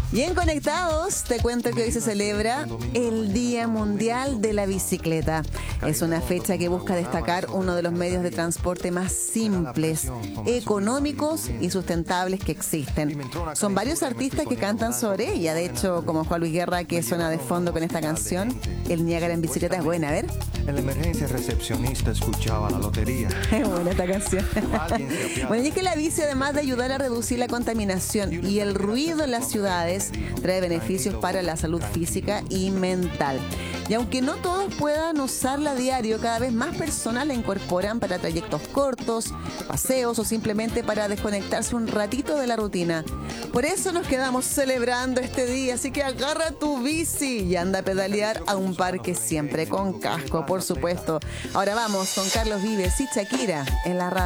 Bien conectados, te cuento que hoy se celebra el Día Mundial de la Bicicleta. Es una fecha que busca destacar uno de los medios de transporte más simples, económicos y sustentables que existen. Son varios artistas que cantan sobre ella, de hecho, como Juan Luis Guerra, que suena de fondo con esta canción. El Niágara en bicicleta es buena, a ver. En la emergencia el recepcionista escuchaba la lotería. Es buena esta canción. Bueno, y es que la bici, además de ayudar a reducir la contaminación y el ruido en las ciudades, trae beneficios para la salud física y mental. Y aunque no todos puedan usarla a diario, cada vez más personas la incorporan para trayectos cortos, paseos o simplemente para desconectarse un ratito de la rutina. Por eso nos quedamos celebrando este día, así que agarra tu bici y anda a pedalear a un parque siempre con casco, por supuesto. Ahora vamos con Carlos Vives y Shakira en la radio.